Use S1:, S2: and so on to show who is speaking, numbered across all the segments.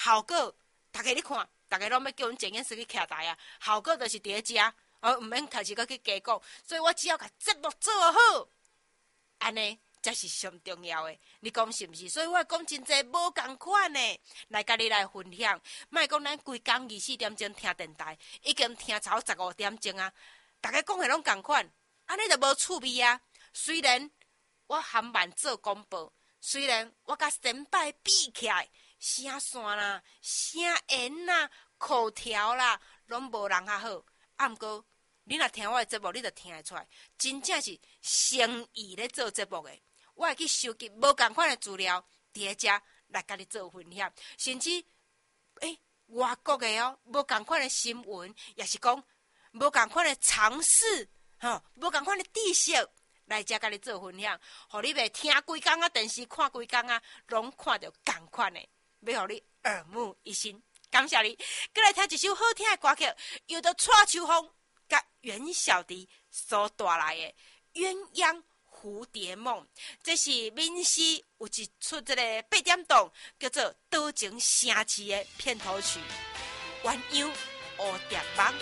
S1: 效果，大家你看，大家拢要叫阮检验师去徛台啊，效果就是伫咧遮，毋免开始搁去加讲，所以我只要甲节目做好，安尼才是上重要的。你讲是毋是？所以我讲真济无共款的，来甲你来分享。莫讲咱规工24点钟听电台，已经听超15点钟啊，大家讲的拢共款，安尼就无趣味啊。虽然我含慢做广播，虽然我甲先摆比起来，声线啦、声源啦、口条啦，拢无人较好。毋过，你若听我的节目，你就听会出来，真正是诚意咧做节目的。我会去收集无共款的资料，伫咧遮来甲你做分享，甚至外国的哦，无共款的新闻，也是讲无共款的常识，无共款的知识。来遮甲你做分享，互你袂听规工啊，电视看规工啊，拢看到共款的，要互你耳目一新。感谢你，过来听一首好听的歌曲，由着蔡秋凤甲袁小迪所带来的《鸳鸯蝴蝶梦》，这是闽诗有一出这个8点档叫做《岛情城市》的片头曲，鸳鸯蝴蝶梦。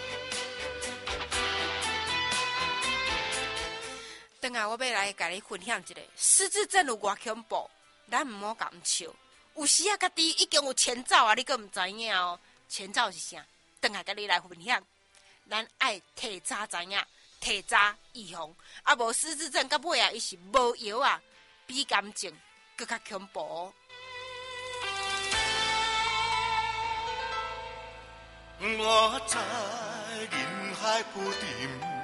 S1: 等下，我要来甲你分享一个失智症有偌恐怖，咱毋好咁笑。有时啊，家己已经有前兆啊，你阁毋知影哦。前兆是啥？等下甲你来分享。咱爱提早知影，提早预防。啊，无失智症到尾啊，伊是无药啊，比癌症更较恐怖哦。
S2: 我在人海浮沉。